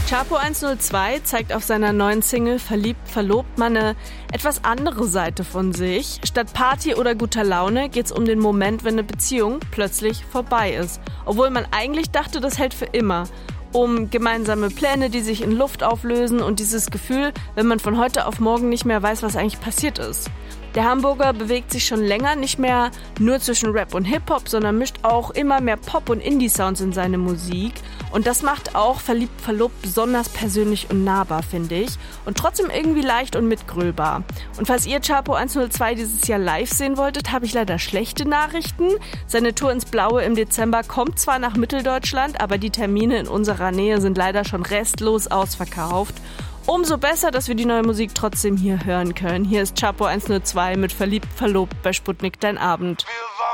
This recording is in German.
Chapo 102 zeigt auf seiner neuen Single Verliebt, verlobt mal eine etwas andere Seite von sich. Statt Party oder guter Laune geht's um den Moment, wenn eine Beziehung plötzlich vorbei ist. Obwohl man eigentlich dachte, das hält für immer. Um gemeinsame Pläne, die sich in Luft auflösen und dieses Gefühl, wenn man von heute auf morgen nicht mehr weiß, was eigentlich passiert ist. Der Hamburger bewegt sich schon länger nicht mehr nur zwischen Rap und Hip-Hop, sondern mischt auch immer mehr Pop- und Indie-Sounds in seine Musik. Und das macht auch Verliebt, verlobt besonders persönlich und nahbar, finde ich. Und trotzdem irgendwie leicht und mitgrölbar. Und falls ihr Chapo 102 dieses Jahr live sehen wolltet, habe ich leider schlechte Nachrichten. Seine Tour ins Blaue im Dezember kommt zwar nach Mitteldeutschland, aber die Termine in unserer Nähe sind leider schon restlos ausverkauft. Umso besser, dass wir die neue Musik trotzdem hier hören können. Hier ist Chapo 102 mit Verliebt, verlobt bei Sputnik, dein Abend.